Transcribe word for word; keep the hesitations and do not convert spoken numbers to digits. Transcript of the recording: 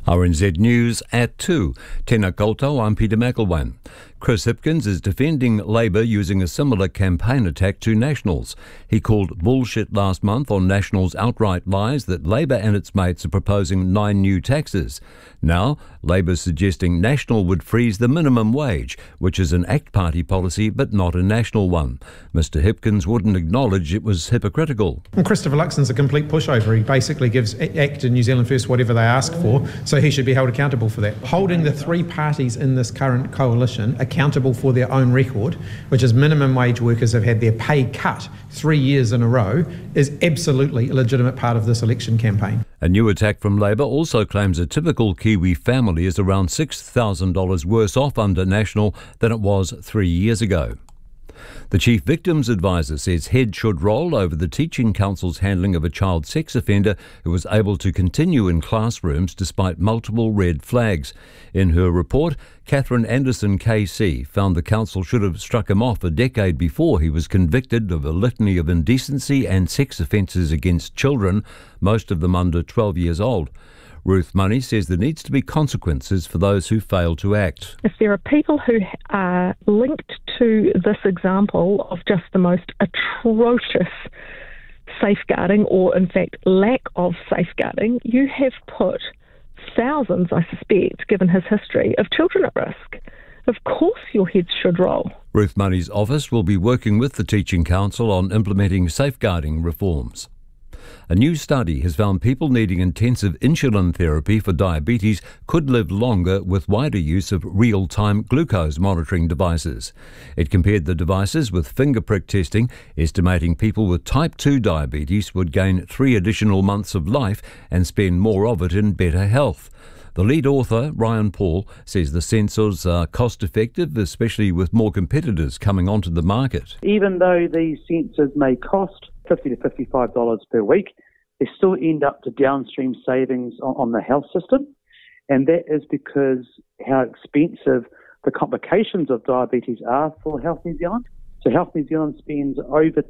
R N Z News at two. Tēnā koutou, I'm Peter McElwain. Chris Hipkins is defending Labour using a similar campaign attack to Nationals. He called bullshit last month on Nationals' outright lies that Labour and its mates are proposing nine new taxes. Now, Labour's suggesting National would freeze the minimum wage, which is an ACT Party policy but not a national one. Mister Hipkins wouldn't acknowledge it was hypocritical. Well, Christopher Luxon's a complete pushover. He basically gives ACT and New Zealand First whatever they ask for, so he should be held accountable for that. Holding the three parties in this current coalition accountable for their own record, which is minimum wage workers have had their pay cut three years in a row, is absolutely a legitimate part of this election campaign. A new attack from Labour also claims a typical Kiwi family is around six thousand dollars worse off under National than it was three years ago. The Chief Victims Advisor says head should roll over the Teaching Council's handling of a child sex offender who was able to continue in classrooms despite multiple red flags. In her report, Catherine Anderson K C found the council should have struck him off a decade before he was convicted of a litany of indecency and sex offences against children, most of them under twelve years old. Ruth Money says there needs to be consequences for those who fail to act. If there are people who are linked to this example of just the most atrocious safeguarding, or in fact lack of safeguarding, you have put thousands, I suspect, given his history, of children at risk. Of course your heads should roll. Ruth Money's office will be working with the Teaching Council on implementing safeguarding reforms. A new study has found people needing intensive insulin therapy for diabetes could live longer with wider use of real-time glucose monitoring devices. It compared the devices with finger prick testing, estimating people with type two diabetes would gain three additional months of life and spend more of it in better health. The lead author, Ryan Paul, says the sensors are cost-effective, especially with more competitors coming onto the market. Even though these sensors may cost fifty to fifty-five dollars per week, they still end up to downstream savings on, on the health system. And that is because how expensive the complications of diabetes are for Health New Zealand. So Health New Zealand spends over